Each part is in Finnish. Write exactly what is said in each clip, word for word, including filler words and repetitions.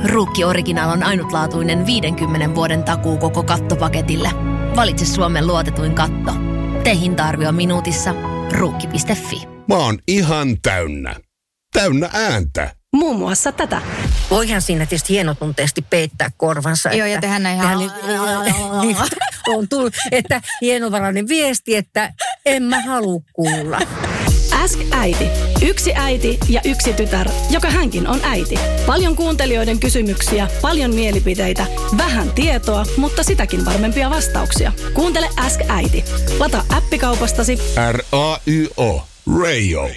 Ruukki Original on ainutlaatuinen viidenkymmenen vuoden takuu koko kattopaketille. Valitse Suomen luotetuin katto. Tee hinta-arvio minuutissa. Ruukki piste fi. Mä oon ihan täynnä. Täynnä ääntä. Muun muassa tätä. Voihan siinä tietysti hienotunteesti peittää korvansa. Joo, ja tehdään näin ihan... Niin, on tullut, että hienovarainen viesti, että en mä halua kuulla. Ask äiti. Yksi äiti ja yksi tytär, joka hänkin on äiti. Paljon kuuntelijoiden kysymyksiä, paljon mielipiteitä, vähän tietoa, mutta sitäkin varmempia vastauksia. Kuuntele Ask äiti. Lataa appikaupastasi R A Y O. Radio.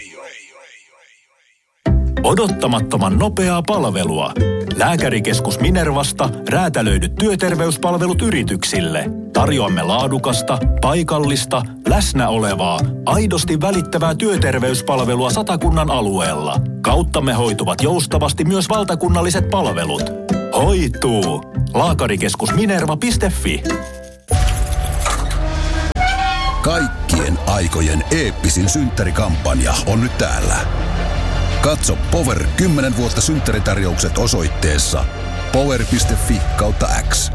Odottamattoman nopeaa palvelua. Lääkärikeskus Minervasta räätälöidyt työterveyspalvelut yrityksille. Tarjoamme laadukasta, paikallista, läsnä olevaa, aidosti välittävää työterveyspalvelua Satakunnan alueella. Kauttamme hoituvat joustavasti myös valtakunnalliset palvelut. Hoituu! Lääkärikeskus-minerva piste fi. Kaikkien aikojen eeppisin synttärikampanja on nyt täällä. Katso Power kymmenen vuotta synttäritarjoukset osoitteessa power piste fi kautta X.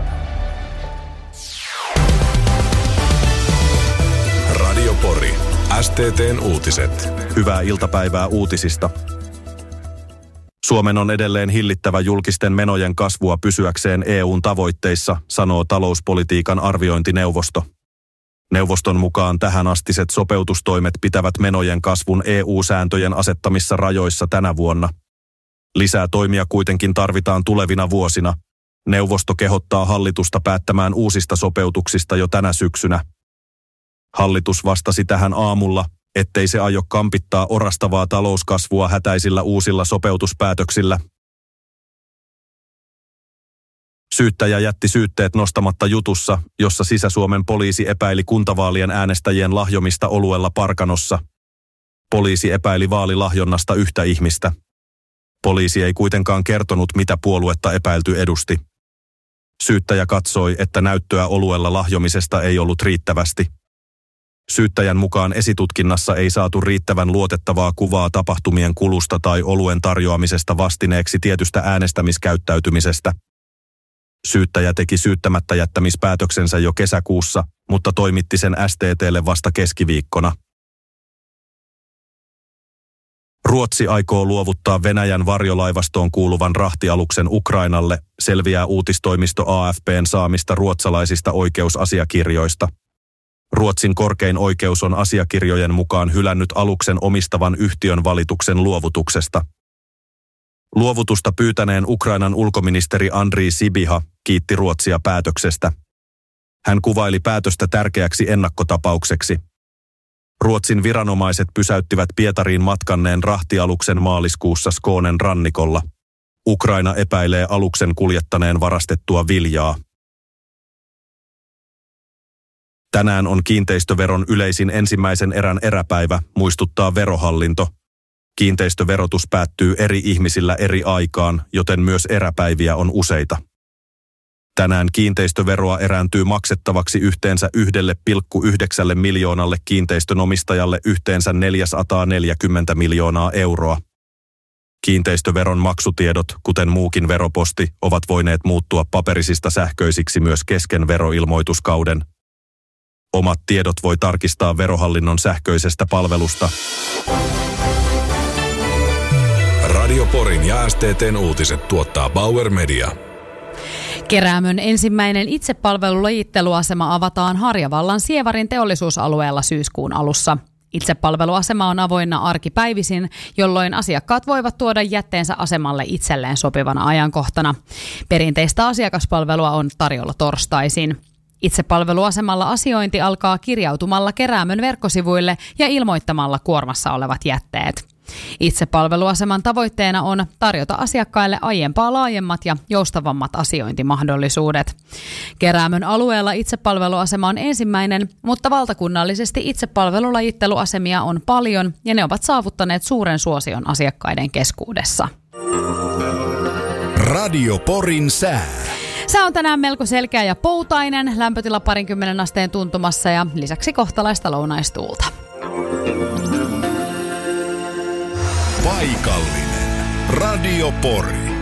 Radio Pori. S T T:n uutiset. Hyvää iltapäivää uutisista. Suomen on edelleen hillittävä julkisten menojen kasvua pysyäkseen E U:n tavoitteissa, sanoo talouspolitiikan arviointineuvosto. Neuvoston mukaan tähänastiset sopeutustoimet pitävät menojen kasvun E U-sääntöjen asettamissa rajoissa tänä vuonna. Lisää toimia kuitenkin tarvitaan tulevina vuosina. Neuvosto kehottaa hallitusta päättämään uusista sopeutuksista jo tänä syksynä. Hallitus vastasi tähän aamulla, ettei se aio kampittaa orastavaa talouskasvua hätäisillä uusilla sopeutuspäätöksillä. Syyttäjä jätti syytteet nostamatta jutussa, jossa Sisä-Suomen poliisi epäili kuntavaalien äänestäjien lahjomista oluella Parkanossa. Poliisi epäili vaalilahjonnasta yhtä ihmistä. Poliisi ei kuitenkaan kertonut, mitä puoluetta epäilty edusti. Syyttäjä katsoi, että näyttöä oluella lahjomisesta ei ollut riittävästi. Syyttäjän mukaan esitutkinnassa ei saatu riittävän luotettavaa kuvaa tapahtumien kulusta tai oluen tarjoamisesta vastineeksi tietystä äänestämiskäyttäytymisestä. Syyttäjä teki syyttämättä jättämispäätöksensä jo kesäkuussa, mutta toimitti sen S T T:lle vasta keskiviikkona. Ruotsi aikoo luovuttaa Venäjän varjolaivastoon kuuluvan rahtialuksen Ukrainalle, selviää uutistoimisto A F P:n saamista ruotsalaisista oikeusasiakirjoista. Ruotsin korkein oikeus on asiakirjojen mukaan hylännyt aluksen omistavan yhtiön valituksen luovutuksesta. Luovutusta pyytäneen Ukrainan ulkoministeri Andrii Sibiha kiitti Ruotsia päätöksestä. Hän kuvaili päätöstä tärkeäksi ennakkotapaukseksi. Ruotsin viranomaiset pysäyttivät Pietariin matkanneen rahtialuksen maaliskuussa Skånen rannikolla. Ukraina epäilee aluksen kuljettaneen varastettua viljaa. Tänään on kiinteistöveron yleisin ensimmäisen erän eräpäivä, muistuttaa Verohallinto. Kiinteistöverotus päättyy eri ihmisillä eri aikaan, joten myös eräpäiviä on useita. Tänään kiinteistöveroa erääntyy maksettavaksi yhteensä yksi pilkku yhdeksän miljoonalle kiinteistönomistajalle yhteensä neljäsataaneljäkymmentä miljoonaa euroa. Kiinteistöveron maksutiedot, kuten muukin veroposti, ovat voineet muuttua paperisista sähköisiksi myös kesken veroilmoituskauden. Omat tiedot voi tarkistaa Verohallinnon sähköisestä palvelusta. Radio Porin ja S T T:n uutiset tuottaa Bauer Media. Keräämön ensimmäinen itsepalvelulajitteluasema avataan Harjavallan Sievarin teollisuusalueella syyskuun alussa. Itsepalveluasema on avoinna arkipäivisin, jolloin asiakkaat voivat tuoda jätteensä asemalle itselleen sopivana ajankohtana. Perinteistä asiakaspalvelua on tarjolla torstaisin. Itsepalveluasemalla asiointi alkaa kirjautumalla Keräämön verkkosivuille ja ilmoittamalla kuormassa olevat jätteet. Itsepalveluaseman tavoitteena on tarjota asiakkaille aiempaa laajemmat ja joustavammat asiointimahdollisuudet. Keräämön alueella itsepalveluasema on ensimmäinen, mutta valtakunnallisesti itsepalvelulajitteluasemia on paljon ja ne ovat saavuttaneet suuren suosion asiakkaiden keskuudessa. Radio Porin sää. Sää on tänään melko selkeä ja poutainen, lämpötila parinkymmenen asteen tuntumassa ja lisäksi kohtalaista lounaistuulta. Paikallinen Radio Pori.